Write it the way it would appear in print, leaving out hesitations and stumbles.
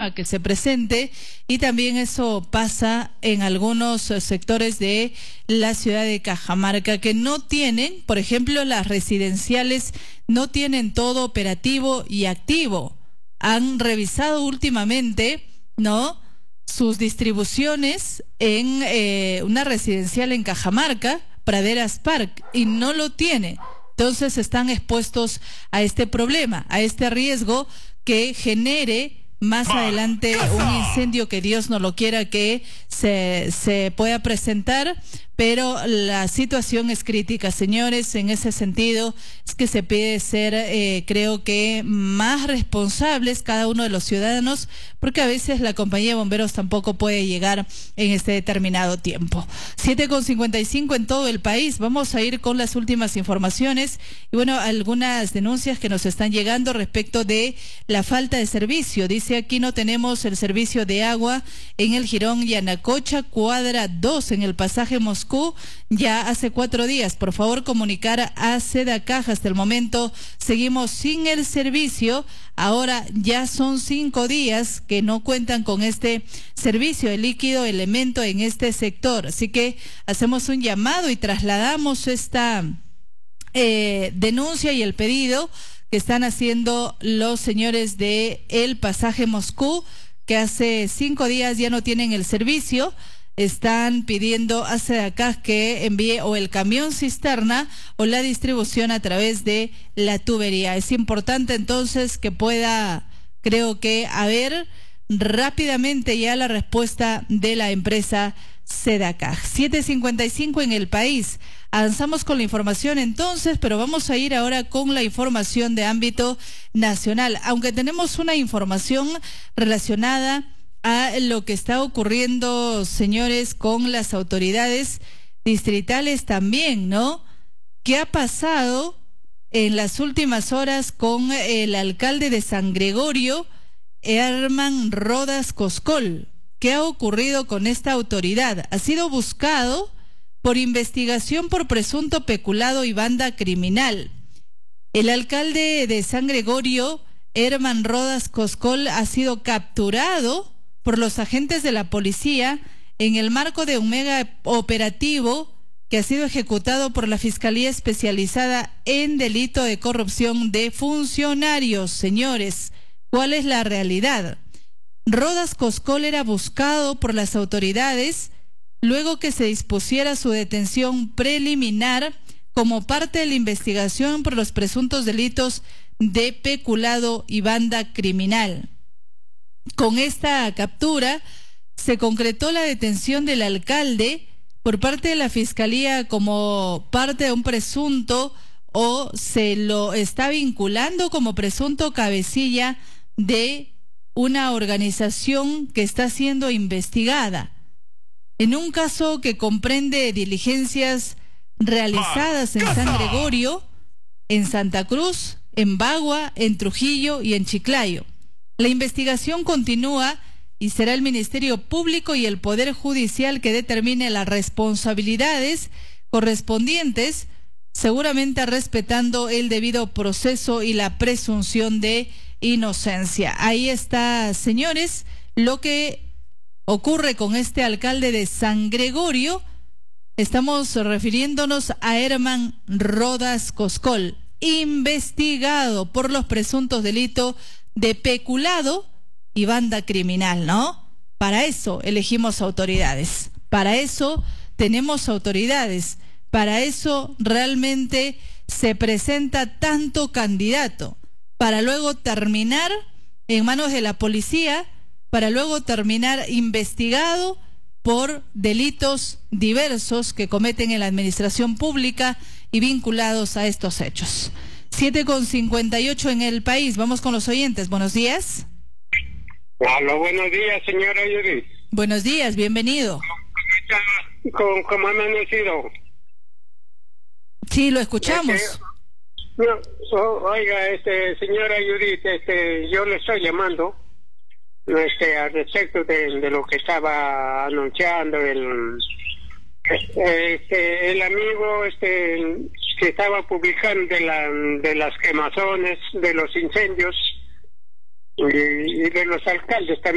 problema que se presente, y también eso pasa en algunos sectores de la ciudad de Cajamarca que no tienen, por ejemplo, las residenciales no tienen todo operativo y activo. Han revisado últimamente, ¿no?, sus distribuciones en una residencial en Cajamarca, Praderas Park, y no lo tiene. Entonces están expuestos a este problema, a este riesgo que genere más adelante un incendio que Dios no lo quiera que se pueda presentar, pero la situación es crítica, señores. En ese sentido es que se pide ser, creo que, más responsables cada uno de los ciudadanos, porque a veces la compañía de bomberos tampoco puede llegar en este determinado tiempo. 7:55 en todo el país. Vamos a ir con las últimas informaciones y bueno, algunas denuncias que nos están llegando respecto de la falta de servicio. Dice aquí: no tenemos el servicio de agua en el Jirón Yanacocha, cuadra 2, en el pasaje Moscú, ya hace 4 días. Por favor, comunicar a SEDACAJ. Hasta el momento seguimos sin el servicio. Ahora ya son 5 días que no cuentan con este servicio de líquido elemento en este sector. Así que hacemos un llamado y trasladamos esta denuncia y el pedido que están haciendo los señores de el pasaje Moscú, que hace 5 días ya no tienen el servicio. Están pidiendo a SEDACAJ que envíe o el camión cisterna o la distribución a través de la tubería. Es importante entonces que pueda, creo que, haber rápidamente ya la respuesta de la empresa SEDACAJ. 7:55 en el país. Avanzamos con la información entonces, pero vamos a ir ahora con la información de ámbito nacional, aunque tenemos una información relacionada a lo que está ocurriendo, señores, con las autoridades distritales también, ¿no? ¿Qué ha pasado en las últimas horas con el alcalde de San Gregorio, Herman Rodas Coscol? ¿Qué ha ocurrido con esta autoridad? Ha sido buscado por investigación por presunto peculado y banda criminal. El alcalde de San Gregorio, Herman Rodas Coscol, ha sido capturado por los agentes de la policía en el marco de un mega operativo que ha sido ejecutado por la Fiscalía Especializada en Delito de Corrupción de Funcionarios. Señores, ¿cuál es la realidad? Rodas Coscol era buscado por las autoridades luego que se dispusiera su detención preliminar como parte de la investigación por los presuntos delitos de peculado y banda criminal. Con esta captura se concretó la detención del alcalde por parte de la Fiscalía como parte de un presunto, o se lo está vinculando como presunto cabecilla de una organización que está siendo investigada. En un caso que comprende diligencias realizadas en San Gregorio, en Santa Cruz, en Bagua, en Trujillo y en Chiclayo. La investigación continúa y será el Ministerio Público y el Poder Judicial que determine las responsabilidades correspondientes, seguramente respetando el debido proceso y la presunción de inocencia. Ahí está, señores, lo que ocurre con este alcalde de San Gregorio. Estamos refiriéndonos a Herman Rodas Coscol, investigado por los presuntos delitos de peculado y banda criminal, ¿no? Para eso elegimos autoridades, para eso tenemos autoridades, para eso realmente se presenta tanto candidato, para luego terminar en manos de la policía, para luego terminar investigado por delitos diversos que cometen en la administración pública y vinculados a estos hechos. 7:58 en el país. Vamos con los oyentes. Buenos días. Hola, buenos días, señora Judith. Buenos días, bienvenido. ¿Cómo ha amanecido? Sí, lo escuchamos. Oiga, señora Judith, yo le estoy llamando al respecto de lo que estaba anunciando el amigo que estaba publicando de las quemazones, de los incendios y de los alcaldes también.